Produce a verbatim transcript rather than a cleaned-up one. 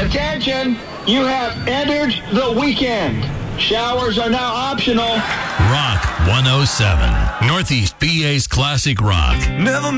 Attention, you have entered the weekend. Showers are now optional. Rock one oh seven, Northeast P A's classic rock. Never